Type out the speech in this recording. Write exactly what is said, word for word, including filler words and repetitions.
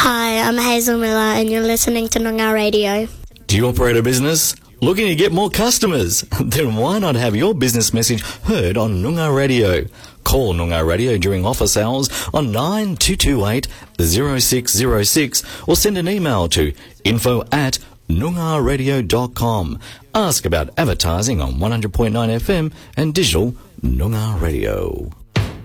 Hi, I'm Hazel Miller and you're listening to Noongar Radio. Do you operate a business? Looking to get more customers? Then why not have your business message heard on Noongar Radio? Call Noongar Radio during office hours on nine two two eight, zero six zero six or send an email to info at noongar radio dot com. Ask about advertising on one hundred point nine F M and digital Noongar Radio.